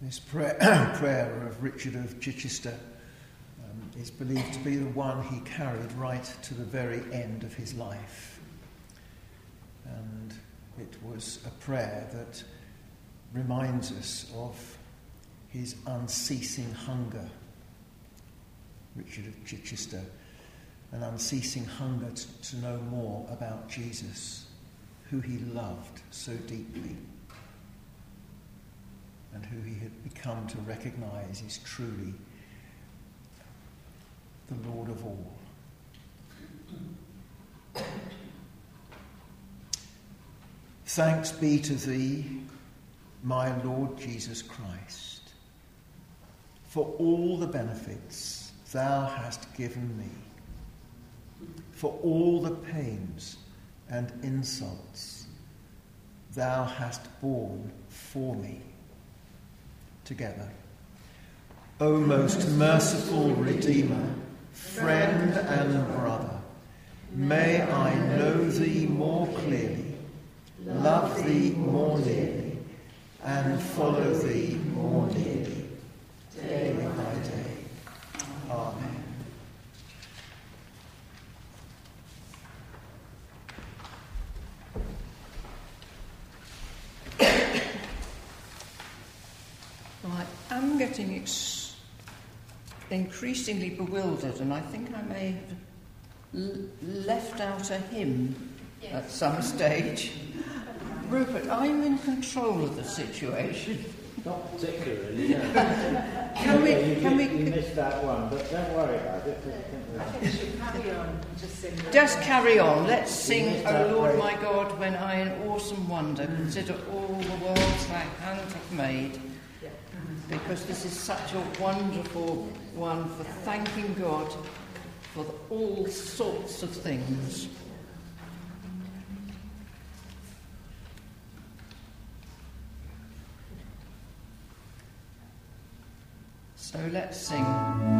This prayer of Richard of Chichester is believed to be the one he carried right to the very end of his life. And it was a prayer that reminds us of his unceasing hunger. Richard of Chichester, an unceasing hunger to know more about Jesus, who he loved so deeply, and who he had become to recognise is truly the Lord of all. Thanks be to thee, my Lord Jesus Christ, for all the benefits thou hast given me, for all the pains and insults thou hast borne for me. Together. O most merciful Redeemer, friend and brother, may I know thee more clearly, love thee more nearly, and follow thee more nearly, day by day. Amen. I'm getting increasingly bewildered, and I think I may have left out a hymn at some stage. Rupert, are you in control of the situation? Not particularly, no. You missed that one, but don't worry about it. I think we should carry on and just sing. Just carry on. Let's sing, O Lord my God, when I in awesome wonder consider all the worlds thy hand hath made. Because this is such a wonderful one for thanking God for all sorts of things. So let's sing.